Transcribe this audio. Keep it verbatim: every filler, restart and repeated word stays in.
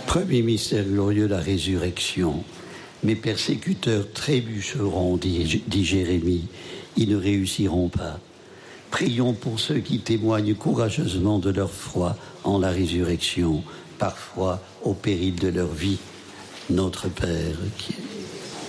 Premier mystère glorieux, la résurrection. Mes persécuteurs trébucheront, dit, dit Jérémie, ils ne réussiront pas. Prions pour ceux qui témoignent courageusement de leur foi en la résurrection, parfois au péril de leur vie. Notre Père qui est